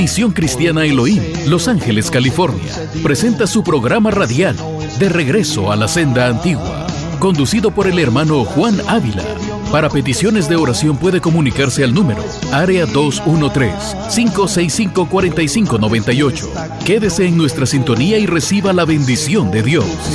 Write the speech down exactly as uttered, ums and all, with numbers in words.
Misión Cristiana Elohim, Los Ángeles, California, presenta su programa radial, De Regreso a la Senda Antigua, conducido por el hermano Juan Ávila. Para peticiones de oración puede comunicarse al número área dos uno tres, cinco seis cinco, cuatro cinco nueve ocho. Quédese en nuestra sintonía y reciba la bendición de Dios.